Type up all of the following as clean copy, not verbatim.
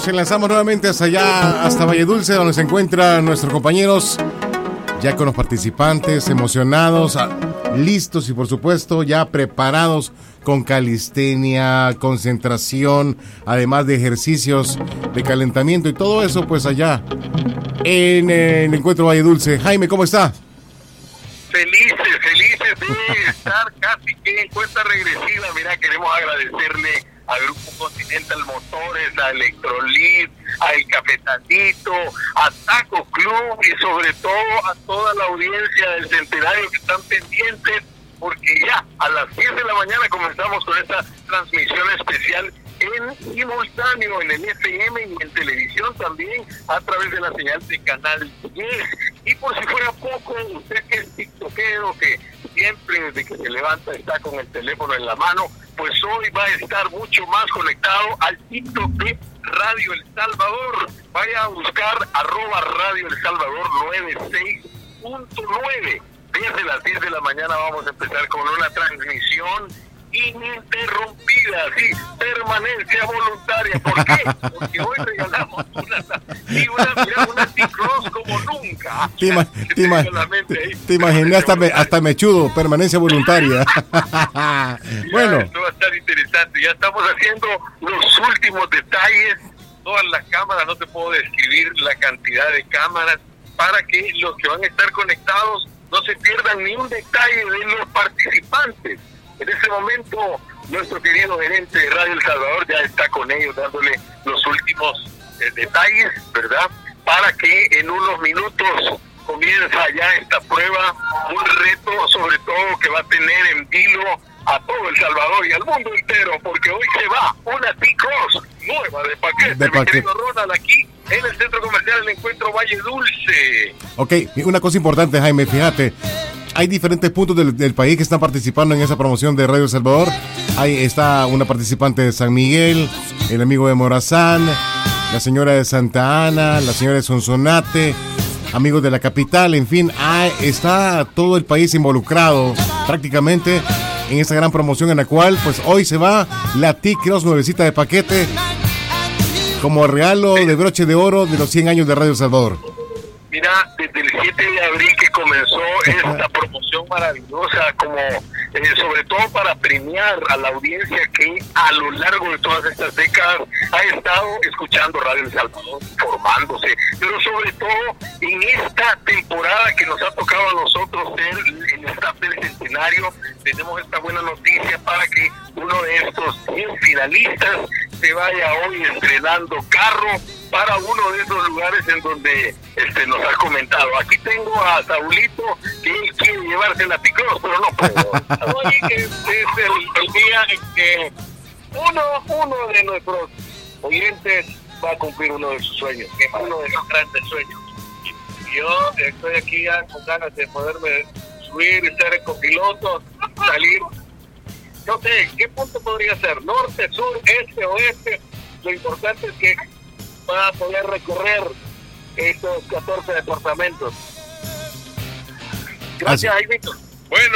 Nos enlazamos nuevamente hasta allá, hasta Valledulce, donde se encuentran nuestros compañeros, ya con los participantes emocionados, listos y por supuesto ya preparados con calistenia, concentración, además de ejercicios de calentamiento y todo eso, pues allá en el encuentro Valledulce. Jaime, ¿cómo está? Felices de estar casi que en cuenta regresiva. Mira, queremos agradecerle a Grupo Continental Motores, a Electrolit, a El Cafetanito, a Taco Club y sobre todo a toda la audiencia del Centenario que están pendientes, porque ya a las 10 de la mañana comenzamos con esta transmisión especial en simultáneo en el FM y en televisión también a través de la señal de Canal 10. Y por si fuera poco, usted que es tiktokero, que siempre desde que se levanta está con el teléfono en la mano, pues hoy va a estar mucho más conectado al TikTok de Radio El Salvador. Vaya a buscar @Radio El Salvador 96.9. Desde las 10 de la mañana vamos a empezar con una transmisión ininterrumpida, sí, permanencia voluntaria. ¿Por qué? Porque hoy regalamos una T-Cross como nunca. Te imaginé hasta mechudo, permanencia voluntaria. Bueno, esto va a estar interesante. Ya estamos haciendo los últimos detalles. Todas las cámaras, no te puedo describir la cantidad de cámaras para que los que van a estar conectados no se pierdan ni un detalle de los participantes. En este momento, nuestro querido gerente de Radio El Salvador ya está con ellos dándole los últimos detalles, ¿verdad? Para que en unos minutos comienza ya esta prueba, un reto sobre todo que va a tener en vilo a todo El Salvador y al mundo entero, porque hoy se va una T-Cross nueva de paquete. Mi querido Ronald, aquí en el Centro Comercial El Encuentro Valledulce. Ok, una cosa importante, Jaime, fíjate. Hay diferentes puntos del país que están participando en esa promoción de Radio El Salvador. Ahí está una participante de San Miguel, el amigo de Morazán, la señora de Santa Ana, la señora de Sonsonate, amigos de la capital, en fin, está todo el país involucrado prácticamente en esta gran promoción en la cual pues hoy se va la T-Cross nuevecita de paquete como regalo de broche de oro de los 100 años de Radio El Salvador. Mira, desde el 7 de abril que comenzó esta promoción maravillosa, como sobre todo para premiar a la audiencia que a lo largo de todas estas décadas ha estado escuchando Radio El Salvador, formándose, pero sobre todo en esta temporada que nos ha tocado a nosotros ser el staff del Centenario, tenemos esta buena noticia para que uno de estos 10 finalistas se vaya hoy estrenando carro para uno de esos lugares en donde nos ha comentado. Aquí tengo a Saulito, que él quiere llevarse la T-Cross, pero no puedo. Hoy es el día en que uno de nuestros oyentes va a cumplir uno de sus sueños, que es uno de sus grandes sueños. Y yo estoy aquí ya con ganas de poderme subir y ser copiloto, salir. No sé, ¿qué punto podría ser? ¿Norte, sur, este, oeste? Lo importante es que va a poder recorrer estos 14 departamentos. Gracias, Jaimito. Bueno,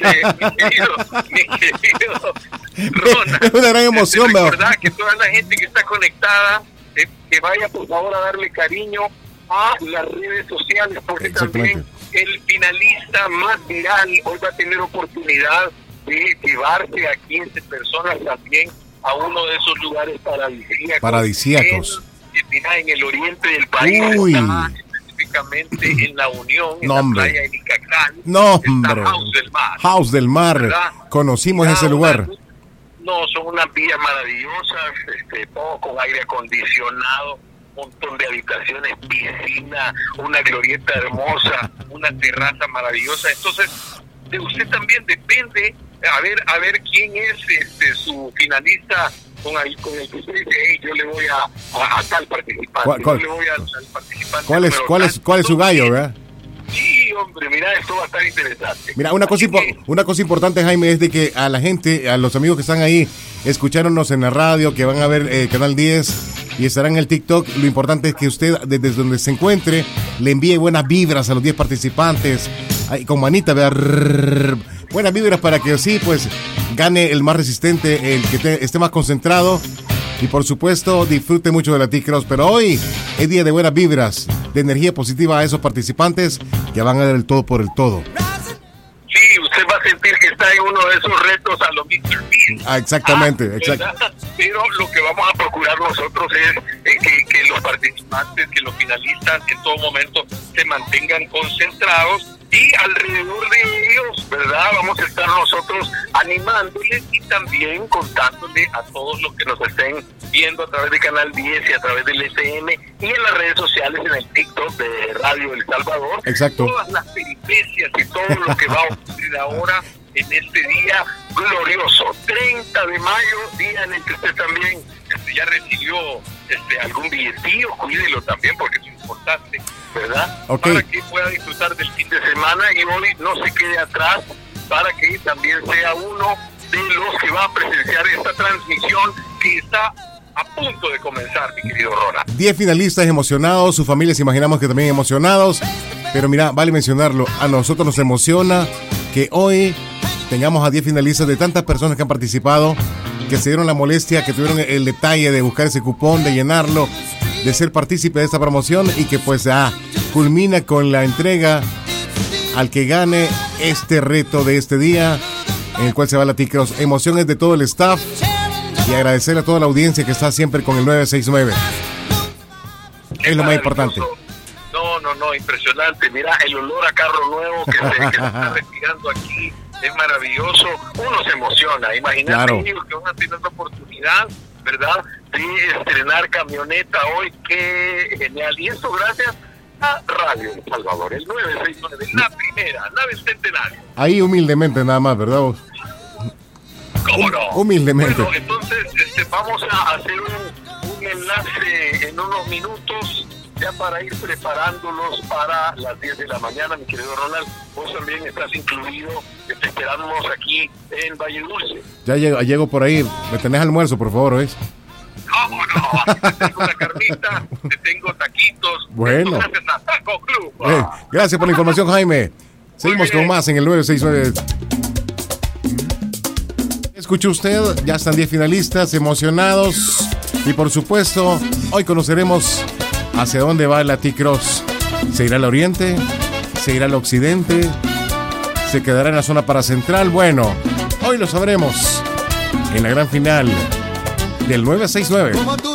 mi querido Ronald, es una gran emoción, ¿verdad? Recordar que toda la gente que está conectada, que vaya por favor a darle cariño a las redes sociales, porque también el finalista más viral hoy va a tener oportunidad de llevarse a 15 personas también a uno de esos lugares paradisíacos. En el oriente del país, está específicamente en La Unión, en la playa de Nicacán, está House del Mar, ¿verdad? Conocimos ese lugar. Son unas villas maravillosas, todo con aire acondicionado, un montón de habitaciones, piscina, una glorieta hermosa, una terraza maravillosa. Entonces, de usted también depende a ver quién es su finalista con el que usted dice, hey, yo le voy a tal participante, yo le voy a tal participante. ¿Cuál es su gallo, verdad? Sí, hombre, mira, esto va a estar interesante. Mira, una cosa importante, Jaime, es de que a la gente, a los amigos que están ahí escuchándonos en la radio, que van a ver Canal 10 y estarán en el TikTok, lo importante es que usted, desde donde se encuentre, le envíe buenas vibras a los 10 participantes, con manita, ¿verdad? Buenas vibras para que así, pues, gane el más resistente, el que esté más concentrado Y por supuesto, disfrute mucho de la T-Cross. Pero hoy es día de buenas vibras, de energía positiva a esos participantes que van a dar el todo por el todo. Sí, usted va a sentir que está en uno de esos retos a lo Mr. Bean. Exactamente, exacto. Pero lo que vamos a procurar nosotros es que los participantes, que los finalistas en todo momento se mantengan concentrados y alrededor de ellos, ¿verdad? Vamos a estar nosotros animándoles y también contándole a todos los que nos estén viendo a través de Canal 10 y a través del FM y en las redes sociales, en el TikTok de Radio El Salvador. Exacto. Todas las peripecias y todo lo que va a ocurrir ahora en este día glorioso, 30 de mayo, día en el que usted también ya recibió algún billetillo, cuídelo también porque es importante, ¿verdad? Okay. Para que pueda disfrutar del fin de semana y hoy no se quede atrás, para que también sea uno de los que va a presenciar esta transmisión que está a punto de comenzar, mi querido Ronald. 10 finalistas emocionados, sus familias imaginamos que también emocionados, pero mira, vale mencionarlo, a nosotros nos emociona que hoy tengamos a 10 finalistas de tantas personas que han participado, que se dieron la molestia, que tuvieron el detalle de buscar ese cupón, de llenarlo, de ser partícipe de esta promoción y que pues culmina con la entrega al que gane este reto de este día, en el cual se va la T-Cross. Emociones de todo el staff y agradecerle a toda la audiencia que está siempre con el 969. Es lo más importante. No, impresionante. Mira, el olor a carro nuevo que se está respirando aquí es maravilloso. Uno se emociona. Imagínate, claro, ellos que van a tener la oportunidad, ¿verdad?, de estrenar camioneta hoy. Qué genial. Y esto gracias a Radio El Salvador, el 969, la primera, la del centenario. Ahí humildemente nada más, ¿verdad vos? ¿Cómo no? Humildemente. Bueno, entonces vamos a hacer un enlace en unos minutos ya para ir preparándolos para las 10 de la mañana, mi querido Ronald. Vos también estás incluido, te esperamos aquí en Valle Dulce. Ya llego por ahí, me tenés almuerzo, por favor, ¿ves? ¿Cómo no? Aquí te tengo una carnita, te tengo taquitos. Bueno. Gracias a Taco Club. Gracias por la información, Jaime. Seguimos con más en el 969. Escuchó usted, ya están 10 finalistas emocionados y por supuesto, hoy conoceremos hacia dónde va la T-Cross. ¿Se irá al oriente? ¿Se irá al occidente? ¿Se quedará en la zona paracentral? Bueno, hoy lo sabremos en la gran final del 969.